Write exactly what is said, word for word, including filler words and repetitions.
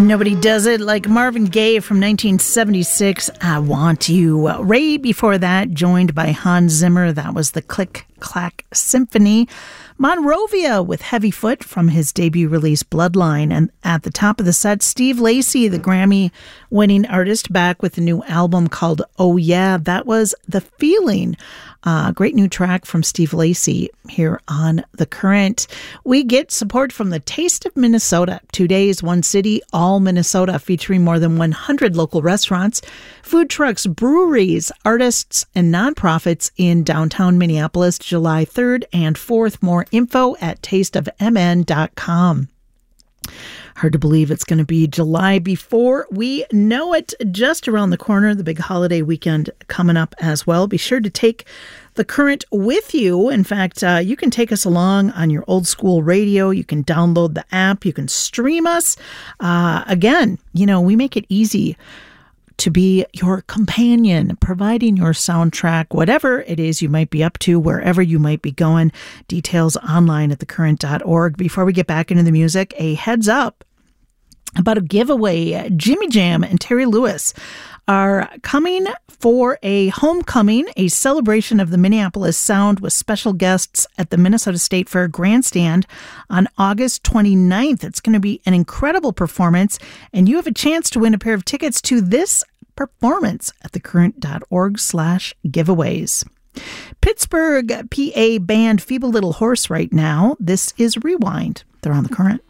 Nobody does it like Marvin Gaye from nineteen seventy-six, I Want You. Ray before that, joined by Hans Zimmer. That was the Click Clack Symphony. Monrovia with Heavy Foot from his debut release Bloodline. And at the top of the set, Steve Lacy, the Grammy-winning artist, back with a new album called Oh Yeah. That was The Feeling. Uh, great new track from Steve Lacy here on The Current. We get support from the Taste of Minnesota. Two days, one city, all Minnesota, featuring more than one hundred local restaurants, food trucks, breweries, artists, and nonprofits in downtown Minneapolis, July third and fourth. More info at taste of m n dot com. Hard to believe it's going to be July before we know it. Just around the corner, the big holiday weekend coming up as well. Be sure to take The Current with you. In fact, uh, you can take us along on your old school radio. You can download the app. You can stream us. Uh, again, you know, we make it easy to be your companion, providing your soundtrack, whatever it is you might be up to, wherever you might be going. Details online at the current dot org. Before we get back into the music, a heads up about a giveaway. Jimmy Jam and Terry Lewis are coming for a homecoming, a celebration of the Minneapolis sound with special guests at the Minnesota State Fair Grandstand on August twenty-ninth. It's going to be an incredible performance, and you have a chance to win a pair of tickets to this performance at the current dot org slash giveaways. Pittsburgh, P A band Feeble Little Horse right now. This is Rewind. They're on The Current.